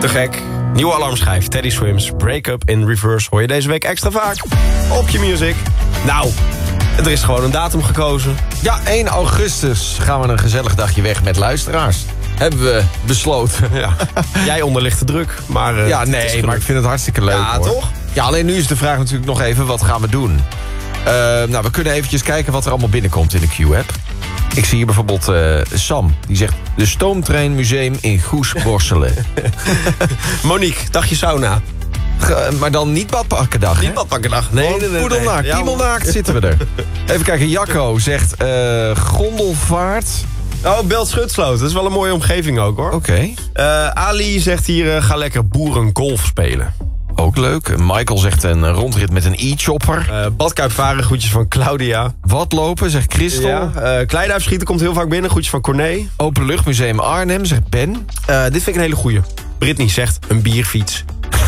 Te gek. Nieuwe alarmschijf, Teddy Swims, Break Up in Reverse... hoor je deze week extra vaak op je music. Nou, er is gewoon een datum gekozen. Ja, 1 augustus gaan we een gezellig dagje weg met luisteraars. Hebben we besloten. Ja. Jij onder lichte druk, maar... maar ik vind het hartstikke leuk, ja, hoor. Toch? Ja, alleen nu is de vraag natuurlijk nog even, wat gaan we doen? We kunnen eventjes kijken wat er allemaal binnenkomt in de Q-app. Ik zie hier bijvoorbeeld Sam, die zegt... de Stoomtreinmuseum in Goes-Borselen. Monique, dagje sauna. Maar dan niet badpakkendag, Niet badpakkendag. Nee. Poedelnaakt, Ja, piemelnaakt zitten we er. Even kijken, Jacco zegt gondelvaart. Oh, Belt Schutsloot. Dat is wel een mooie omgeving ook, hoor. Oké. Ali zegt hier, ga lekker boerengolf spelen. Ook leuk. Michael zegt een rondrit met een e-chopper. Badkuip varen, groetjes van Claudia. Watlopen, zegt Christel. Ja, kleiduipschieten komt heel vaak binnen, groetjes van Corné. Openluchtmuseum Arnhem, zegt Ben. Dit vind ik een hele goeie. Britney zegt een bierfiets.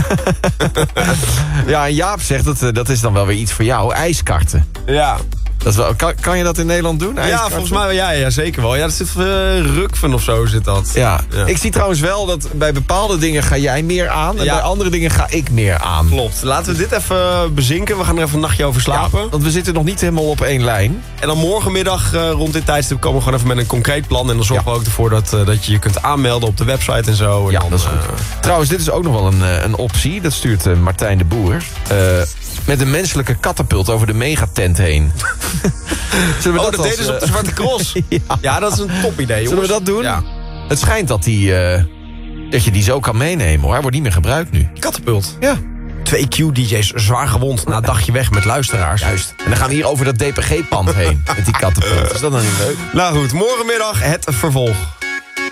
Ja, en Jaap zegt, dat is dan wel weer iets voor jou. IJskarten. Ja. Dat is wel, kan je dat in Nederland doen? Ja, volgens mij ja, zeker wel. Ja, dat zit Rukven of zo zit dat. Ja. Ik zie trouwens wel dat bij bepaalde dingen ga jij meer aan... en bij andere dingen ga ik meer aan. Klopt. Laten we dit even bezinken. We gaan er even een nachtje over slapen. Ja, want we zitten nog niet helemaal op één lijn. En dan morgenmiddag rond dit tijdstip komen we gewoon even met een concreet plan. En dan zorgen we ook ervoor dat je je kunt aanmelden op de website en zo. En ja, dan, dat is goed. Trouwens, dit is ook nog wel een optie. Dat stuurt Martijn de Boer. Met een menselijke katapult over de megatent heen. Zullen we dat deden ze op de Zwarte Cross. Ja, dat is een top idee, jongens. Zullen we dat doen? Ja. Het schijnt dat je die zo kan meenemen, hoor. Hij wordt niet meer gebruikt nu. Katapult. Ja. 2 Q-DJ's zwaar gewond na een dagje weg met luisteraars. Juist. En dan gaan we hier over dat DPG-pand heen. Met die katapult. Is dat dan niet leuk? Nou goed, morgenmiddag het vervolg.